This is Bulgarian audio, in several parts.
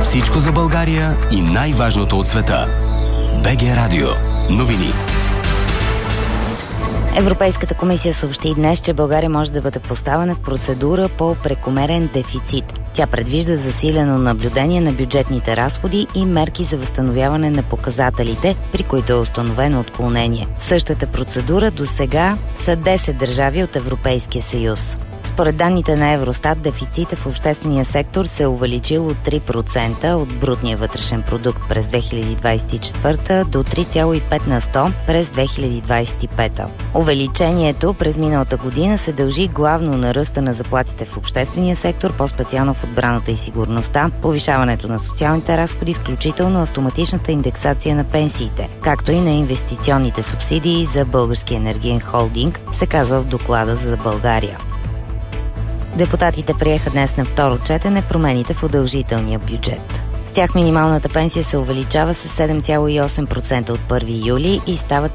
Всичко за България и най-важното от света. БГ Радио. Новини. Европейската комисия съобщи днес, че България може да бъде поставена в процедура по прекомерен дефицит. Тя предвижда засилено наблюдение на бюджетните разходи и мерки за възстановяване на показателите, при които е установено отклонение. В същата процедура досега са 10 държави от Европейския съюз. Според данните на Евростат, дефицита в обществения сектор се е увеличил от 3% от брутния вътрешен продукт през 2024 до 3,5% през 2025. Увеличението през миналата година се дължи главно на ръста на заплатите в обществения сектор, по-специално в отбраната и сигурността, повишаването на социалните разходи, включително автоматичната индексация на пенсиите, както и на инвестиционните субсидии за Български енергиен холдинг, се казва в доклада за България. Депутатите приеха днес на второ четене промените в удължителния бюджет. С тях минималната пенсия се увеличава с 7,8% от 1 юли и става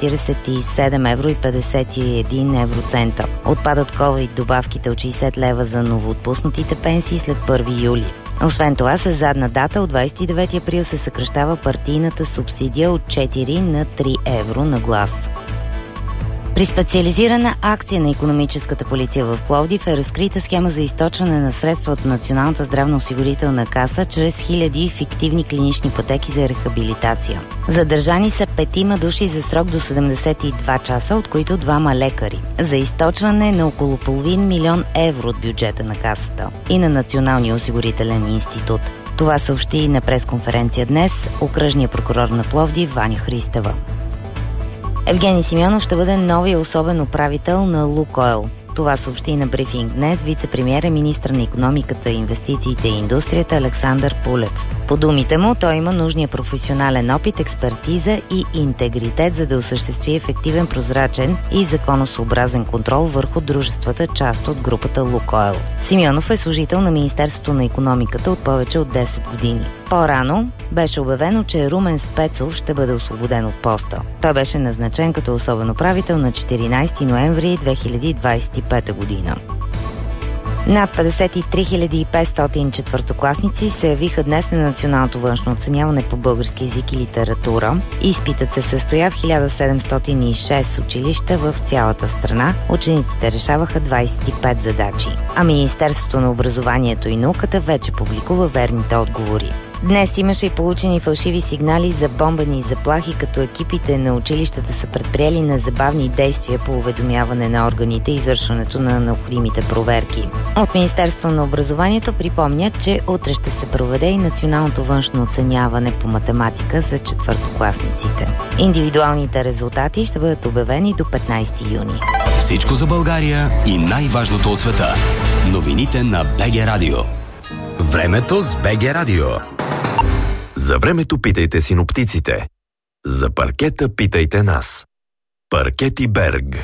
347,51 евроцента. Отпадат ковид добавките от 60 лева за новоотпуснатите пенсии след 1 юли. Освен това, с задна дата от 29 април се съкращава партийната субсидия от 4 на 3 евро на глас. При специализирана акция на икономическата полиция в Пловдив е разкрита схема за източване на средства от Националната здравноосигурителна каса чрез хиляди фиктивни клинични пътеки за рехабилитация. Задържани са 5 души за срок до 72 часа, от които 2 лекари, за източване на около половин милион евро от бюджета на касата и на Националния осигурителен институт. Това съобщи на пресконференция днес окръжният прокурор на Пловдив Ваня Христева. Евгений Симеонов ще бъде новия особен управител на Лукойл. Това съобщи на брифинг днес вице-премиер и министър на икономиката, инвестициите и индустрията Александър Пулев. По думите му, той има нужния професионален опит, експертиза и интегритет, за да осъществи ефективен, прозрачен и законосъобразен контрол върху дружествата, част от групата Лукойл. Симеонов е служител на Министерството на икономиката от повече от 10 години. По-рано беше обявено, че Румен Спецов ще бъде освободен от поста. Той беше назначен като особен управител на 14 ноември 2025 година. Над 53 500 четвъртокласници се явиха днес на националното външно оценяване по български език и литература. Изпитът се състоя в 1706 училища в цялата страна. Учениците решаваха 25 задачи. А Министерството на образованието и науката вече публикува верните отговори. Днес имаше и получени фалшиви сигнали за бомбени заплахи, като екипите на училищата са предприели незабавни действия по уведомяване на органите и извършването на необходимите проверки. От Министерството на образованието припомнят, че утре ще се проведе и националното външно оценяване по математика за четвъртокласниците. Индивидуалните резултати ще бъдат обявени до 15 юни. Всичко за България и най-важното от света. Новините на БГ Радио. Времето с БГ Радио. За времето питайте синоптиците. За паркета питайте нас. Паркети Берг.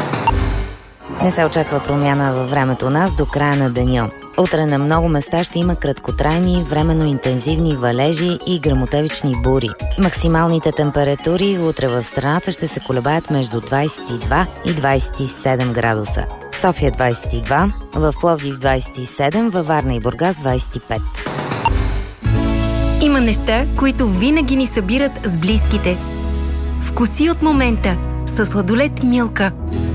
Не се очаква промяна във времето у нас до края на деня. Утре на много места ще има краткотрайни, временно интензивни валежи и гръмотевични бури. Максималните температури утре в страната ще се колебаят между 22 и 27 градуса. В София 22, в Пловдив 27, във Варна и Бургас 25. Има неща, които винаги ни събират с близките. Вкуси от момента със сладолед Милка.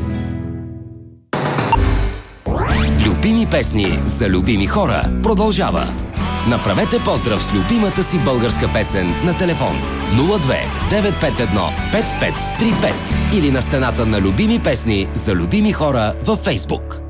Любими песни за любими хора продължава. Направете поздрав с любимата си българска песен на телефон 02 951 5535 или на стената на любими песни за любими хора във Фейсбук.